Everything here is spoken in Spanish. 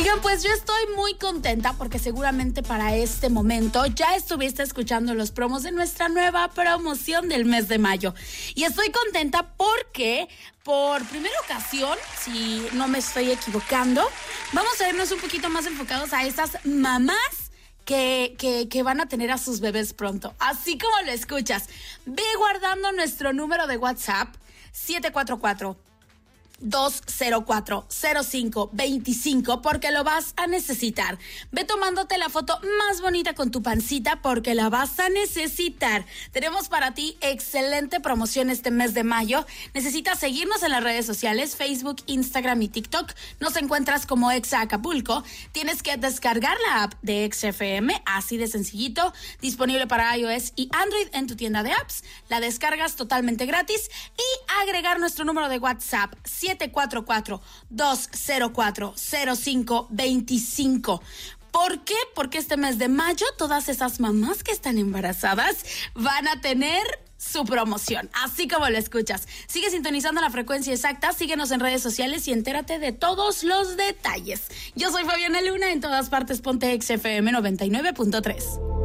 Oigan, pues yo estoy muy contenta porque seguramente para este momento ya estuviste escuchando los promos de nuestra nueva promoción del mes de mayo. Y estoy contenta porque por primera ocasión, si no me estoy equivocando, vamos a irnos un poquito más enfocados a esas mamás que van a tener a sus bebés pronto. Así como lo escuchas. Ve guardando nuestro número de WhatsApp 744-204-0525 porque lo vas a necesitar. Ve tomándote la foto más bonita con tu pancita porque la vas a necesitar. Tenemos para ti excelente promoción este mes de mayo. Necesitas seguirnos en las redes sociales, Facebook, Instagram y TikTok. Nos encuentras como Exa Acapulco. Tienes que descargar la app de Exa FM, así de sencillito, disponible para iOS y Android en tu tienda de apps. La descargas totalmente gratis y agregar nuestro número de WhatsApp 744-204-0525. ¿Por qué? Porque este mes de mayo todas esas mamás que están embarazadas van a tener su promoción, así como lo escuchas. Sigue sintonizando la frecuencia exacta, síguenos en redes sociales y entérate de todos los detalles. Yo soy Fabiana Luna, en todas partes ponte XFM 99.3.